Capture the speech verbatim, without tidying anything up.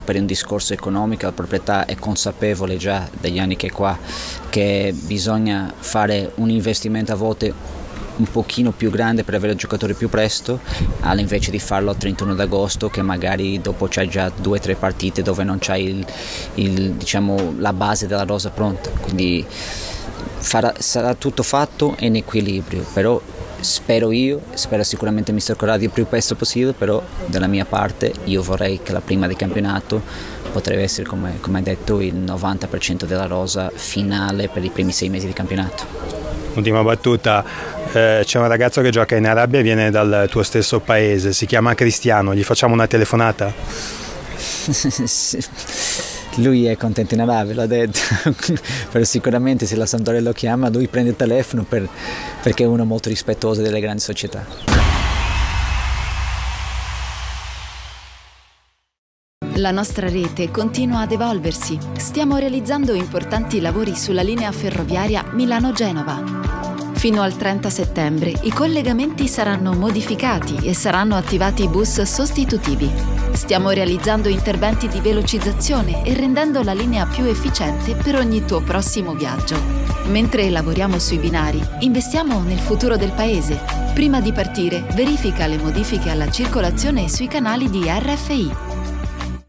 Per un discorso economico la proprietà è consapevole già dagli anni che è qua che bisogna fare un investimento a volte un pochino più grande per avere il giocatore più presto, invece di farlo al trentuno d'agosto che magari dopo c'hai già due o tre partite dove non c'hai il, il, diciamo, la base della rosa pronta, quindi farà, sarà tutto fatto in equilibrio, però spero io, spero sicuramente mister Corrado il più presto possibile, però dalla mia parte io vorrei che la prima del campionato potrebbe essere, come, come hai detto, il novanta per cento della rosa finale per i primi sei mesi di campionato. Ultima battuta, eh, c'è un ragazzo che gioca in Arabia e viene dal tuo stesso paese, si chiama Cristiano, gli facciamo una telefonata? Lui è contento in Arabia, l'ha detto, però sicuramente se la Sampdoria lo chiama lui prende il telefono per, perché è uno molto rispettoso delle grandi società. La nostra rete continua ad evolversi. Stiamo realizzando importanti lavori sulla linea ferroviaria Milano-Genova. Fino al trenta settembre i collegamenti saranno modificati e saranno attivati bus sostitutivi. Stiamo realizzando interventi di velocizzazione e rendendo la linea più efficiente per ogni tuo prossimo viaggio. Mentre lavoriamo sui binari, investiamo nel futuro del paese. Prima di partire, verifica le modifiche alla circolazione sui canali di R F I.